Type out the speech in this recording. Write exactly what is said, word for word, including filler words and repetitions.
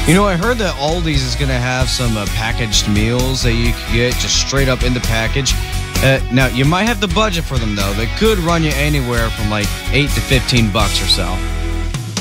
You know, I heard that Aldi's is going to have some uh, packaged meals that you can get just straight up in the package. Uh, now, you might have the budget for them, though. They could run you anywhere from like eight to fifteen bucks or so.